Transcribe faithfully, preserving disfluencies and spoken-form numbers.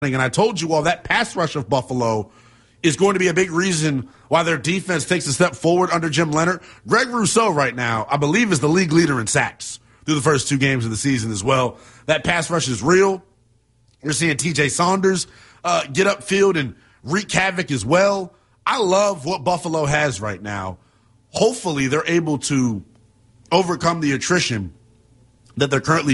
And I told you all that pass rush of Buffalo is going to be a big reason why their defense takes a step forward under Jim Leonhard. Greg Rousseau right now, I believe, is the league leader in sacks through the first two games of the season as well. That pass rush is real. You're seeing T J Saunders uh, get upfield and wreak havoc as well. I love what Buffalo has right now. Hopefully they're able to overcome the attrition that they're currently